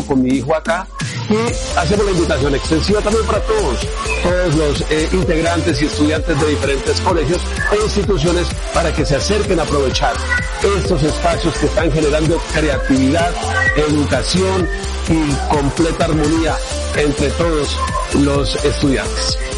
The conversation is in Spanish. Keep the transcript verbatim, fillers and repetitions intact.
con mi hijo acá, y hacemos la invitación extensiva también para todos, todos los eh, integrantes y estudiantes de diferentes colegios e instituciones para que se acerquen a aprovechar estos espacios que están generando creatividad, educación y completa armonía entre todos los estudiantes.